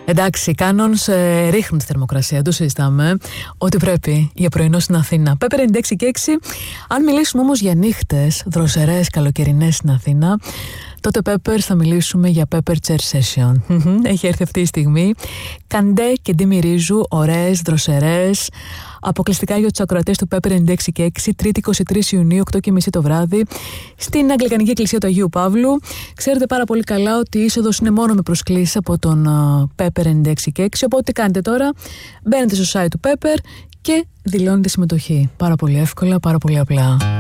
Εντάξει, οι Κάνονς ρίχνουν τη θερμοκρασία, το συζητάμε. Ό,τι πρέπει για πρωινό στην Αθήνα. Pepper 96 και 6. Αν μιλήσουμε όμως για νύχτες δροσερές καλοκαιρινές στην Αθήνα, τότε Peppers θα μιλήσουμε για Pepper Chair Session. Έχει έρθει αυτή η στιγμή. Καντέ και Ντίμη Ρίζου, ωραίες, δροσερές. Αποκλειστικά για τους ακροατές του Pepper 96 και 6, Τρίτη 23 Ιουνίου, 8:30 το βράδυ, στην Αγγλικανική Εκκλησία του Αγίου Παύλου. Ξέρετε πάρα πολύ καλά ότι η είσοδος είναι μόνο με προσκλήσεις από τον Pepper 96 και 6. Οπότε τι κάνετε τώρα? Μπαίνετε στο site του Pepper και δηλώνετε συμμετοχή. Πάρα πολύ εύκολα, πάρα πολύ απλά.